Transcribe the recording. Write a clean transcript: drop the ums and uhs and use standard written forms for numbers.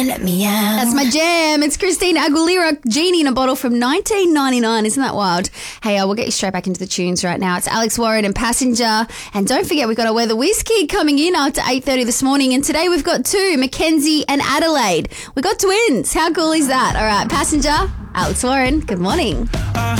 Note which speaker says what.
Speaker 1: Let me out.
Speaker 2: That's my jam. It's Christina Aguilera, Genie in a Bottle from 1999. Isn't that wild? Hey, we'll get you straight back into the tunes right now. It's Alex Warren and Passenger. And don't forget, we've got our Weather Whiz Kid coming in after 8:30 this morning. And today we've got two, Mackenzie and Adelaide. We've got twins. How cool is that? All right, Passenger, Alex Warren, good morning.